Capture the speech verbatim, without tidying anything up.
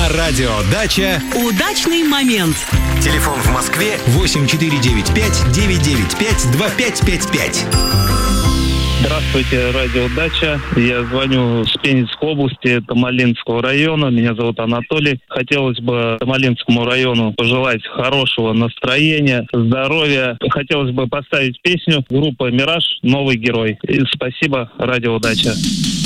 На радио «Дача» удачный момент. Телефон в Москве восемь четыре девять пять девять девять пять два пять пять пять. Здравствуйте, радио «Дача». Я звоню с Пензенской области, Тамалинского района. Меня зовут Анатолий. Хотелось бы Тамалинскому району пожелать хорошего настроения, здоровья. Хотелось бы поставить песню группы «Мираж. Новый герой». И спасибо, радио «Дача».